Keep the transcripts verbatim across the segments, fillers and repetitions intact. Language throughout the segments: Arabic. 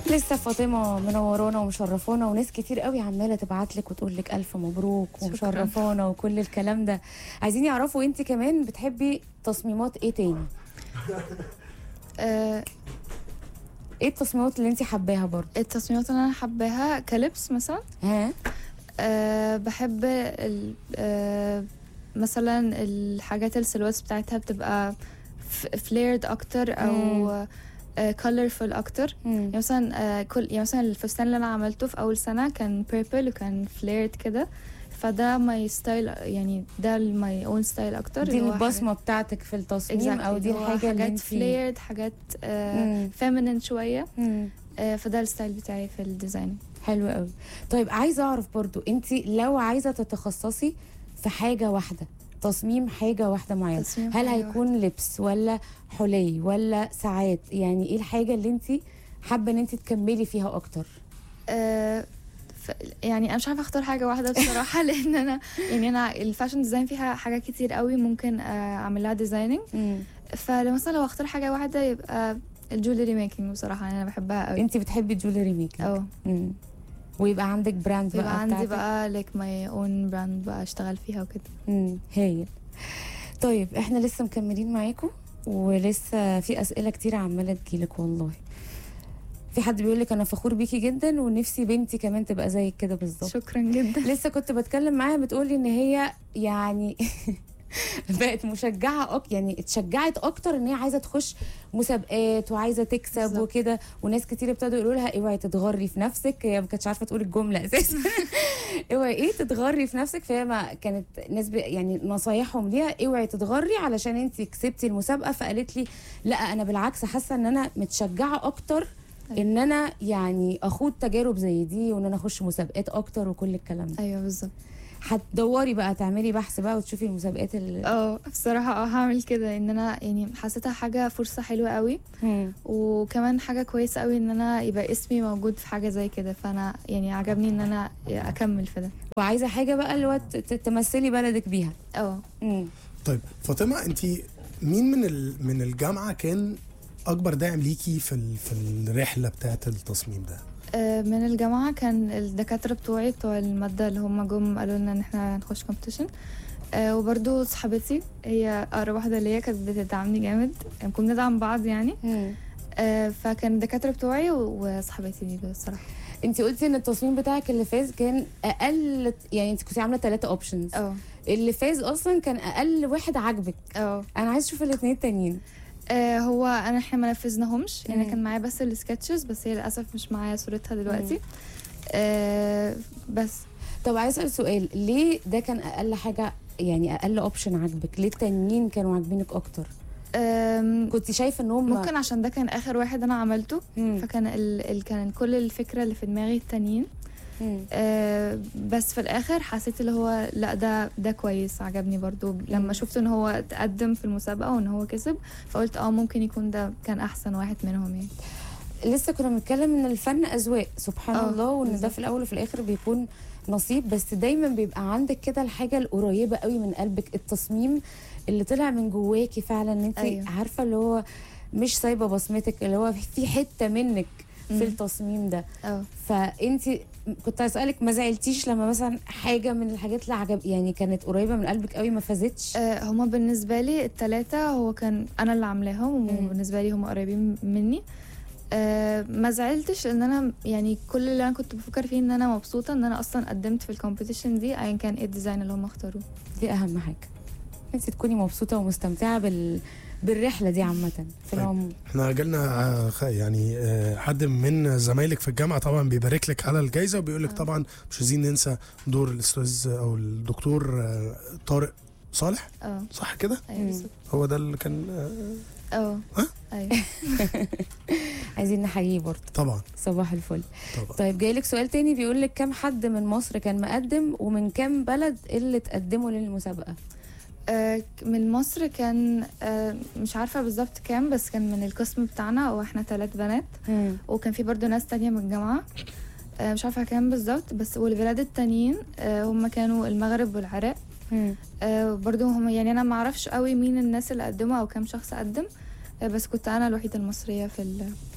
لسه فاطمه منورانا ومشرفانا، وناس كتير قوي عماله تبعت لك وتقول لك الف مبروك ومشرفانا وكل الكلام ده. عايزين يعرفوا انت كمان بتحبي تصميمات ايه تاني؟ آه ايه التصميمات اللي انت حباها برضه؟ التصميمات اللي انا حباها كلبس مثلا. ها آه بحب ال آه مثلا الحاجات السلوات بتاعتها بتبقى فليرد اكتر او كولرفul اكتر. يعني مثلا آه كل يعني مثلا الفستان اللي انا عملته في اول سنه كان بيربل وكان فليرد كده، فده ماي ستايل، يعني ده ماي اون ستايل اكتر. دي البصمه بتاعتك في التصميم exactly. او دي الحاجه اللي حاجات فليرد، حاجات فيمينين شويه. آه فده الستايل بتاعي في الديزاين. حلو قوي. طيب عايزه اعرف برضو، انت لو عايزه تتخصصي في حاجه واحده، تصميم حاجه واحده معينه، هل هيكون واحدة. لبس ولا حلي ولا ساعات؟ يعني ايه الحاجه اللي انت حابه ان انت تكملي فيها اكتر؟ آه يعني انا مش عارفه اختار حاجه واحده بصراحه لان انا يعني انا الفاشن ديزاين فيها حاجات كتير قوي ممكن اعمل لها ديزايننج. فمثلا لو اختار حاجه واحده يبقى الجولري ميكنج بصراحه، يعني انا بحبها قوي. انت بتحبي الجولري ميكنج؟ اه. ويبقى عندك براند بقى يبقى عندي بقى لايك ماي اون براند بقى اشتغل فيها وكده. امم هايل. طيب احنا لسه مكملين معاكم ولسه في اسئله كتير عماله تجيلك. والله في حد بيقول لك انا فخور بيكي جدا ونفسي بنتي كمان تبقى زيك كده بالظبط. شكرا جدا. لسه كنت بتكلم معاها بتقولي ان هي يعني بقت مشجعه أك... يعني اتشجعت اكتر ان هي عايزه تخش مسابقات وعايزه تكسب وكده، وناس كتير ابتدوا يقولوا لها اوعي تتغري في نفسك. هي ما كانتش عارفه تقول الجمله اساسا. اوعي ايه تتغري في نفسك، فهي ما كانت ناس ب... يعني نصايحهم ليها اوعي تتغري علشان انت كسبتي المسابقه. فقالت لي لا انا بالعكس حاسه ان انا متشجعه اكتر ان انا يعني اخوض تجارب زي دي وان انا اخش مسابقات اكتر وكل الكلام ده. ايوه بالظبط. هتدوري بقى تعملي بحث بقى وتشوفي المسابقات اللي اه بصراحه اه هعمل كده، ان انا يعني حسيتها حاجه فرصه حلوه قوي. مم. وكمان حاجه كويسه قوي ان انا يبقى اسمي موجود في حاجه زي كده، فانا يعني عجبني ان انا اكمل في ده. وعايزه حاجه بقى اللي هو تمثلي بلدك بيها. اه. طيب فاطمه، انت مين من من الجامعه كان اكبر داعم ليكي في في الرحله بتاعه التصميم ده؟ من الجامعه كان الدكاتره بتوعي بتوع الماده اللي هم جم قالوا لنا ان احنا هنخش كومبيتيشن. وبرده صاحبتي هي اقرب واحده ليا كانت بتدعمني جامد، يعني كنا بندعم بعض يعني. فكان الدكاتره بتوعي وصاحبتي دي بصراحه. انت قلتي ان التصميم بتاعك اللي فاز كان اقل، يعني انت كنت عامله ثلاثه اوبشنز. اه. اللي فاز اصلا كان اقل واحد عجبك. اه. انا عايز اشوف الاثنين التانيين. آه هو انا احنا ما نفذناهمش، يعني كان معايا بس السكتشز، بس هي للاسف مش معايا صورتها دلوقتي. آه بس. طب عايز اسال سؤال، ليه ده كان اقل حاجه، يعني اقل اوبشن عجبك؟ ليه التانيين كانوا عاجبينك اكتر؟ كنت شايفه ان هم ممكن عشان ده كان اخر واحد انا عملته. مم. فكان ال... ال... كان كل الفكره اللي في دماغي التانيين. آه بس في الاخر حسيت اللي هو لا ده ده كويس، عجبني برضو لما شفت ان هو تقدم في المسابقه وان هو كسب، فقلت اه ممكن يكون ده كان احسن واحد منهم. يعني لسه كنا بنتكلم ان الفن اذواق سبحان أوه. الله، وان ده في الاول وفي الاخر بيكون نصيب، بس دايما بيبقى عندك كده الحاجه القريبه قوي من قلبك، التصميم اللي طلع من جواكي فعلا، ان انت أيوه. عارفه اللي هو مش سايبه بصمتك، اللي هو في حته منك في التصميم ده. اه. فانت كنت هسألك ما زعلتيش لما مثلا حاجه من الحاجات اللي عجب يعني كانت قريبه من قلبك قوي ما فازتش؟ آه هما بالنسبه لي الثلاثه هو كان انا اللي عاملاهم، وبالنسبه لي هما قريبين مني. آه ما زعلتش ان انا يعني كل اللي انا كنت بفكر فيه ان انا مبسوطه ان انا اصلا قدمت في الكومبيتيشن دي، ايا كان ايه الديزاين اللي هم اختاروه. دي اهم حاجه، انت تكوني مبسوطه ومستمتعه بال بالرحله دي عامه في العموم. احنا جالنا يعني حد من زمايلك في الجامعه طبعا بيبارك لك على الجائزه، وبيقول لك طبعا مش عايزين ننسى دور الاستاذ او الدكتور طارق صالح. اه صح كده؟ ايوه هو ده اللي كان اه ها ايوه. عايزين نحييه برضه طبعا. صباح الفل. طبعا. طيب جاي لك سؤال تاني بيقول لك كم حد من مصر كان مقدم ومن كم بلد اللي تقدموا للمسابقه؟ آه من مصر كان آه مش عارفه بالظبط كام، بس كان من القسم بتاعنا واحنا ثلاث بنات. مم. وكان في برضو ناس تانية من الجامعه، آه مش عارفه كام بالظبط، بس والبلاد التانيين آه هم كانوا المغرب والعراق. آه برضو هم يعني انا ما اعرفش قوي مين الناس اللي قدموا او كام شخص قدم، آه بس كنت انا الوحيده المصريه في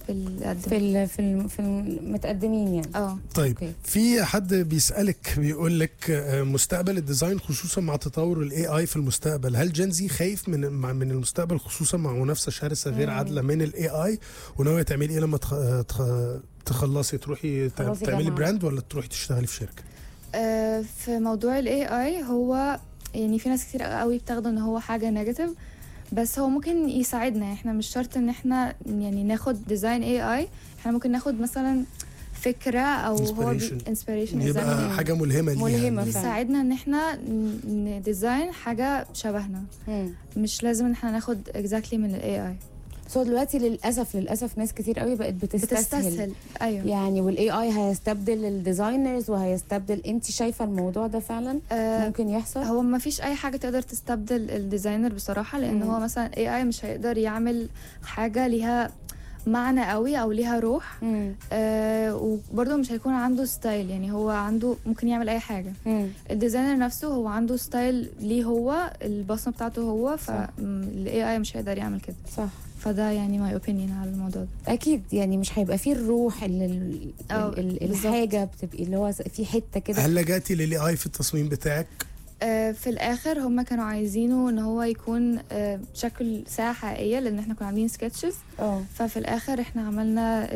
في القدم في ال في ال في المتقدمين يعني. اه طيب أوكي. في حد بيسالك بيقول لك آه، مستقبل الديزاين خصوصا مع تطور الاي اي في المستقبل، هل جنزي خايف من مع- من المستقبل خصوصا مع منافسه شرسه غير مم. عادله من الاي اي، وناويه تعملي ايه لما تخ... تخ... تخلصي تروحي ت- خلصي تعملي جامعة. براند ولا تروحي تشتغلي في شركه؟ آه، في موضوع ال إيه آي هو يعني في ناس كتير قوي بتاخده ان هو حاجة نيجاتيف، بس هو ممكن يساعدنا. احنا مش شرط ان احنا يعني ناخد ديزاين إيه آي، احنا ممكن ناخد مثلا فكرة او هو Inspiration. انسبيريشن يبقى حاجه ملهمه ليها ملهمة يعني. فعلا. يساعدنا ان احنا نديزاين حاجة شبهنا، مم. مش لازم ان احنا ناخد exactly من ال إيه آي. سو دلوقتي للاسف للاسف ناس كتير قوي بقت بتستسهل, بتستسهل ايوه. يعني والاي اي هيستبدل الديزاينرز وهيستبدل. انت شايفه الموضوع ده فعلا آه، ممكن يحصل؟ هو ما فيش اي حاجه تقدر تستبدل الديزاينر بصراحه، لان مم. هو مثلا إيه آي مش هيقدر يعمل حاجه ليها معنى قوي او ليها روح. مم. آه وبرضه مش هيكون عنده ستايل، يعني هو عنده ممكن يعمل اي حاجه. مم. الديزاينر نفسه هو عنده ستايل ليه، هو البصمه بتاعته هو، فالاي اي مش هيقدر يعمل كده. صح. فده يعني ماي اوبينيون على الموضوع ده. اكيد يعني مش هيبقى فيه الروح اللي ال- أو ال- ال- بالظبط. الحاجه بتبقى اللي هو في حته كده. هل لجأتي للاي اي في التصميم بتاعك؟ آه، في الاخر هم كانوا عايزينه ان هو يكون آه، شكل ساعه حقيقيه، لان احنا كنا عاملين سكتشز. اه ففي الاخر احنا عملنا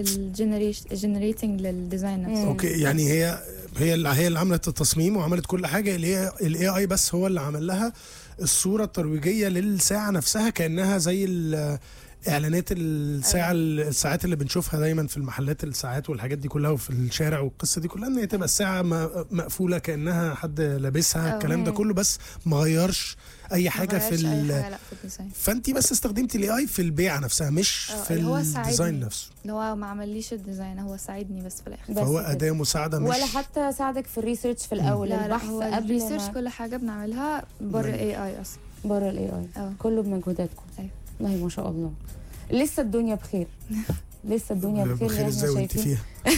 الجنريتنج للديزاين نفسه. مم. اوكي، يعني هي هي اللي هي اللي عملت التصميم وعملت كل حاجه، الاي اي بس هو اللي عمل لها الصوره الترويجيه للساعه نفسها، كانها زي ال- اعلانات الساعه الساعات اللي بنشوفها دايما في المحلات، الساعات والحاجات دي كلها وفي الشارع والقصه دي كلها، ان هي تبقى الساعه م- مقفوله كانها حد لابسها، أو. الكلام ده مم. كله، بس ما غيرش اي حاجه في مغيرش أي ال... حاجة لا في الديزاين. فانت بس استخدمتي الاي اي في البيع نفسها مش أو في اللي هو الديزاين ساعدني. نفسه، اللي هو ما عمليش الديزاين، هو ساعدني بس في الاخر. بس فهو كده. اداه مساعده مش ولا حتى ساعدك في الريسيرش في الاول لا لا، البحث هو قبل الريسيرش ما كل حاجه بنعملها بره من- اي اي اصلا. بره الاي اي اه كله بمجهوداتكم. أيوة. والله ما شاء الله، لسه الدنيا بخير. لسه الدنيا بخير. بخير إحنا ازاي وانت شايفين فيها؟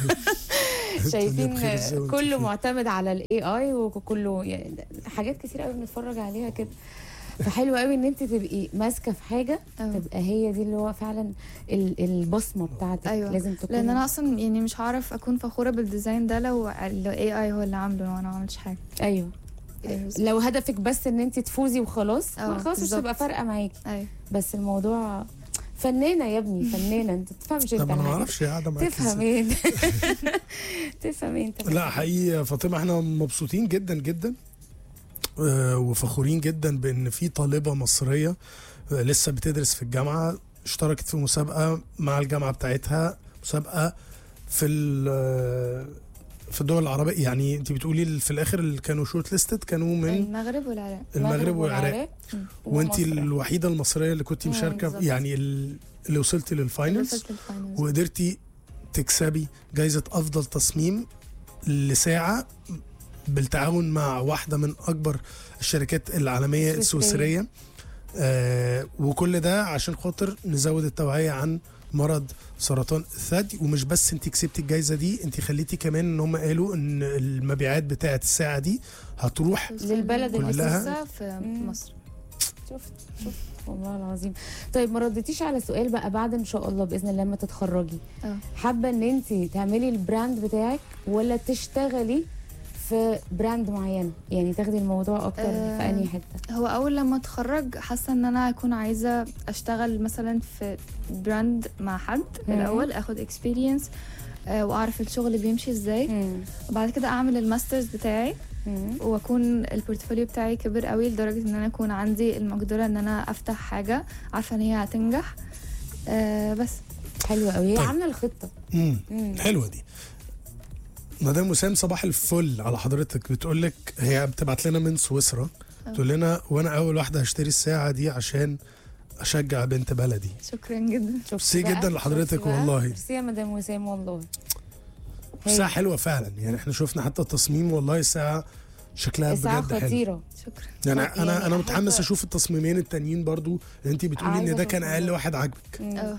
شايفين بخير إزاي وأنت كله فيها؟ معتمد على الاي اي وكله يعني حاجات كتير قوي بنتفرج عليها كده. فحلو قوي ان انت تبقي ماسكه في حاجه أه. تبقى هي دي اللي هو فعلا ال- البصمه بتاعتك. أيوة. لازم تكون لان انا اصلا يعني مش هعرف اكون فخوره بالديزاين ده لو لو اي اي هو اللي عامله وانا ما عملتش حاجه. ايوه أيوة. لو هدفك بس ان انت تفوزي وخلاص أه، خلاص مش بالظبط. هتبقى فارقه معاكي. ايوه بس الموضوع فنانه يا ابني، فنانه. انت تفهمش انت طب انا ما الحاجة. اعرفش هي قاعده معاكي تفهم إزاي. ايه تفهم ايه انت. لا حقيقي يا فاطمه احنا مبسوطين جدا جدا آه، وفخورين جدا بان في طالبه مصريه آه، لسه بتدرس في الجامعه اشتركت في مسابقه مع الجامعه بتاعتها، مسابقه في ال- آه، في الدول العربيه. يعني انت بتقولي في الاخر اللي كانوا شورت ليستد كانوا من المغرب والعراق. المغرب والعراق، وانت ومصر. الوحيده المصريه اللي كنت مم، مشاركه بالظبط. يعني ال- اللي وصلتي للفاينلز وصلت الفاينلز. وقدرتي تكسبي جايزة أفضل تصميم لساعة بالتعاون مع واحدة من أكبر الشركات العالمية السويسرية. آه وكل ده عشان خاطر نزود التوعية عن مرض سرطان الثدي. ومش بس انت كسبتي الجايزة دي، انت خليتي كمان ان هم قالوا ان المبيعات بتاعة الساعة دي هتروح للبلد كلها. المؤسسة في مم. مصر. شفت شفت والله العظيم. طيب ما ردتيش على سؤال بقى، بعد ان شاء الله باذن الله لما تتخرجي اه حابه ان انت تعملي البراند بتاعك ولا تشتغلي في براند معين؟ يعني تاخدي الموضوع اكتر آه، في انهي حته؟ هو اول لما اتخرج حاسه ان انا هكون عايزه اشتغل مثلا في براند مع حد مم. الاول، اخد اكسبيرينس واعرف الشغل بيمشي ازاي، مم. وبعد كده اعمل الماسترز بتاعي مم. واكون البورتفوليو بتاعي كبر قوي لدرجه ان انا اكون عندي المقدره ان انا افتح حاجه عارفه ان هي هتنجح. آه بس حلوه قوي. هي طيب. عامله الخطه. مم. مم. حلوة دي. مدام وسام صباح الفل على حضرتك. بتقول لك هي بتبعت لنا من سويسرا، تقول لنا وانا اول واحده هشتري الساعه دي عشان اشجع بنت بلدي. شكرا جدا. ميرسي بقى؟ جدا لحضرتك شفتي بقى؟ والله. ميرسي يا مدام وسام والله. هي. ساعه حلوه فعلا، يعني احنا شفنا حتى التصميم والله الساعه شكلها الساعه بجد حلو. خطيره. شكرا. يعني يعني انا انا أحب- متحمس اشوف التصميمين التانيين برضو اللي انت بتقولي عايزة ان ده كان أشوفهم اقل برضو. واحد عاجبك. مم. اه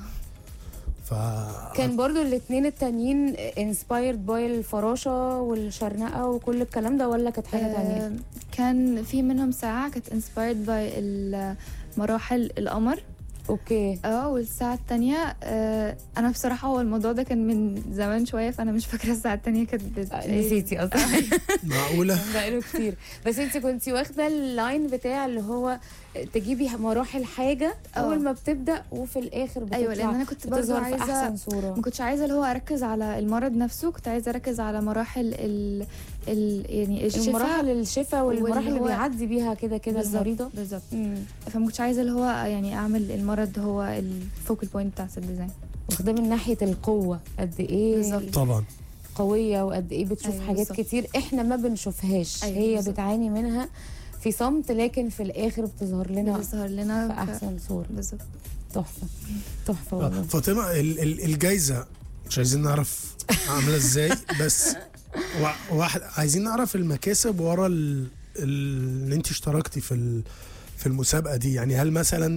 ف كان برضو الاثنين التانيين انسبايرد باي الفراشه والشرنقه وكل الكلام ده ولا كانت حاجه تانية؟ آه، كان في منهم ساعه كانت انسبايرد باي مراحل القمر اوكي. اه والساعة التانية آه انا بصراحة هو الموضوع ده كان من زمان شوية، فانا مش فاكرة الساعة التانية كانت بت... نسيتي اصلا. معقوله؟ بقاله كتير. بس انت كنتي واخده اللاين بتاع اللي هو تجيبي مراحل حاجه اول ما بتبدا وفي الاخر بتطلع. ايوه، لان انا كنت برضه عايزه احسن صوره، ما كنتش عايزه اللي هو اركز على المرض نفسه، كنت عايزه اركز على مراحل ال, ال... يعني الشفاء، المراحل الشفاء والمراحل اللي هو... بيعدي بيها كده كده المريضه بالظبط. فما كنتش عايزه اللي هو يعني اعمل المرض هو الفوكال بوينت بتاعت الديزاين. واخده من ناحيه القوه قد ايه بالظبط طبعا قويه، وقد ايه بتشوف أيوة حاجات بالزبط. كتير احنا ما بنشوفهاش. أيوة هي بالزبط. بتعاني منها في صمت، لكن في الاخر بتظهر لنا بتظهر لنا في احسن صوره. بالظبط. تحفه تحفه آه، والله. فاطمه ال- ال- الجايزه مش عايزين نعرف عامله ازاي، بس وا- واحد عايزين نعرف المكاسب ورا ال- ال- اللي انت اشتركتي في ال- في المسابقه دي. يعني هل مثلا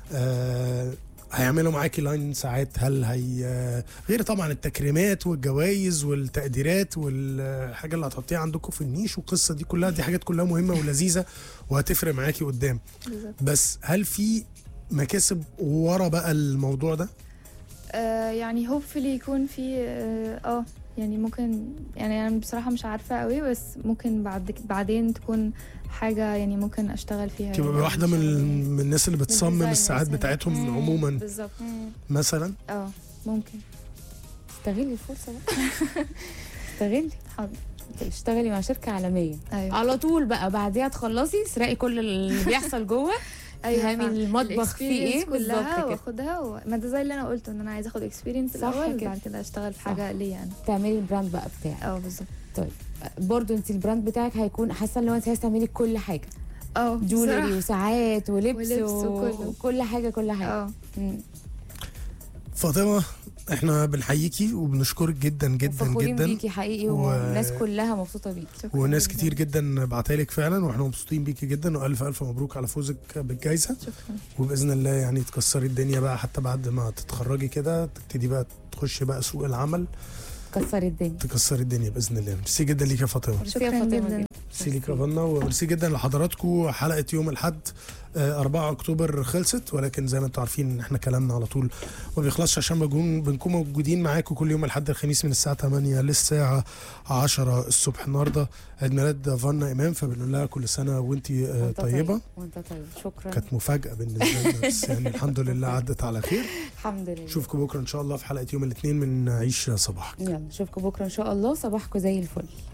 آه هيعملوا معاكي لاين ساعات؟ هل هي آه، غير طبعا التكريمات والجوائز والتقديرات والحاجه اللي هتحطيها عندكم في النيش والقصه دي كلها، دي حاجات كلها مهمه ولذيذه وهتفرق معاكي قدام. بالظبط. بس هل في مكاسب ورا بقى الموضوع ده؟ آه يعني هوبفلي يكون في اه آه، يعني ممكن، يعني انا بصراحه مش عارفه قوي، بس ممكن بعد بعدين تكون حاجه يعني ممكن اشتغل فيها. تبقى يعني واحده من, ال- من الناس اللي بتصمم الديزاين الساعات مثلاً. بتاعتهم مم. عموما بالظبط. مثلا. اه ممكن. استغلي الفرصه بقى. استغلي، حاضر. اشتغلي مع شركه عالميه. ايوه على طول بقى بعديها تخلصي اسرقي كل اللي بيحصل جوه. تفهمي فعلاً. المطبخ فيه ايه الexperience بالظبط كلها كده. واخدها و... ما ده زي اللي انا قلته، ان انا عايزه اخد اكسبيرينس صح الاول كده. وبعد كده اشتغل في حاجه ليا انا. تعملي البراند بقى بتاعك. اه بالظبط. طيب برضو انت البراند بتاعك هيكون حاسه ان انت عايزه تعملي كل حاجه، اه جولري بصراحة. وساعات ولبس, ولبس و- وكله. وكل حاجه كل حاجه. اه مم. فاطمه احنا بنحييكي وبنشكرك جدا جدا فخورين جدا، بيكي حقيقي، و- والناس كلها مبسوطه بيكي. شكراً وناس جداً. كتير جدا بعتلك فعلا، واحنا مبسوطين بيكي جدا، والف الف مبروك على فوزك بالجائزه. شكرا. وباذن الله يعني تكسري الدنيا بقى، حتى بعد ما تتخرجي كده تبتدي بقى تخشي بقى سوق العمل، كسري الدنيا. تكسري الدنيا باذن الله. ميرسي جدا ليك يا فاطمه. ميرسي يا شكراً فاطمة جداً. جدا. ميرسي ليك يا فنا، وميرسي جدا لحضراتكم. حلقه يوم الاحد آه، أربعة أكتوبر خلصت، ولكن زي ما انتم عارفين ان احنا كلامنا على طول ما بيخلصش، عشان بنكون بنكون موجودين معاكم كل يوم الاحد الخميس من الساعه ثمانية للساعه عشرة الصبح. النهارده عيد ميلاد فانا امام، فبنقول لها كل سنه وانت آه، وانت طيبه. وانت طيب. شكرا. كانت مفاجاه بالنسبه لنا، بس يعني الحمد لله عدت على خير. الحمد لله. نشوفكم بكره ان شاء الله في حلقه يوم الاثنين من عيش صباح. يلا نشوفكم بكره ان شاء الله. صباحكم زي الفل.